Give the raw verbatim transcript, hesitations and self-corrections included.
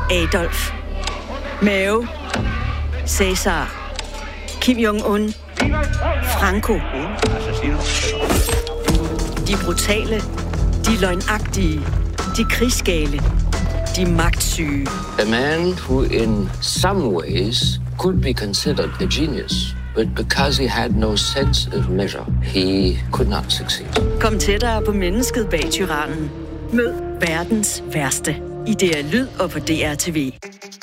Adolf, Mao, Cæsar, Kim Jong-un, Franco. De brutale, de løgnagtige, de krigsgale, de magtsyge. A man who in some ways could be considered a genius, but because he had no sense of measure, he could not succeed. Kom tættere på mennesket bag tyrannen. Mød verdens værste i D R Lyd og på D R T V.